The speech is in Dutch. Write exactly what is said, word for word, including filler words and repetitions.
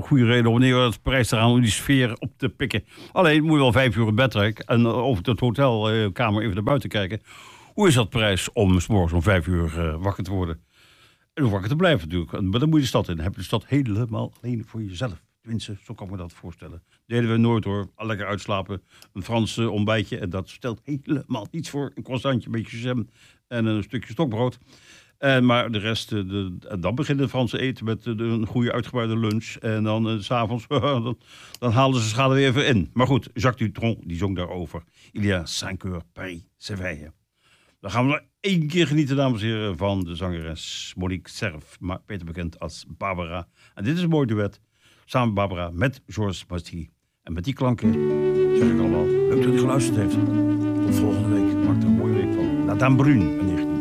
goede reden om neer het Parijs te gaan om die sfeer op te pikken. Alleen moet je wel vijf uur in bed trekken en over het hotelkamer even naar buiten kijken. Hoe is dat Parijs om 's morgens om vijf uur uh, wakker te worden? En om wakker te blijven natuurlijk. Maar dan moet je de stad in. Dan heb je de stad helemaal alleen voor jezelf. Tenminste, zo kan ik me dat voorstellen. Dat deden we nooit hoor. Lekker uitslapen. Een Franse ontbijtje. En dat stelt helemaal niets voor. Een croissantje, een beetje jam en een stukje stokbrood. En maar de rest, de, de, dan begint het Franse eten met de, de, een goede uitgebreide lunch. En dan uh, 's avonds, dan, dan halen ze schade weer even in. Maar goed, Jacques Dutronc, die zong daarover. Il y a cinq heures, Paris s'éveille. Dan gaan we nog één keer genieten, dames en heren, van de zangeres Monique Cerf. Maar beter bekend als Barbara. En dit is een mooi duet. Samen Barbara met Georges Bastille. En met die klanken zeg ik allemaal, leuk dat u geluisterd heeft. Tot volgende week. Maak er een mooie week van. La Dame Brune.